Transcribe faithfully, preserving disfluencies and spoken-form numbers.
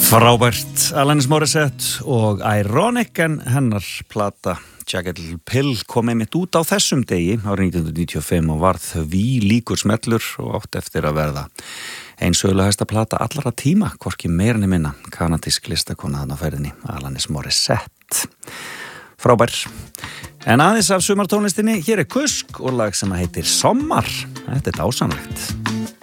Frábært, Alanis Morissette og Ironic, en hennar plata Jagged Little Pill kom einmitt út á þessum degi árið nítján hundruð níutíu og fimm og varð því líkur smellur og átt eftir að verða ein sögulegasta plata allra tíma, hvorki meira né minna, kanadísk listakona þarna á ferðinni, Alanis Morissette. Frábær. En aðeins af sumartónlistinni, hér er Kusk og lag sem heitir Sommar. Þetta er dásamlegt.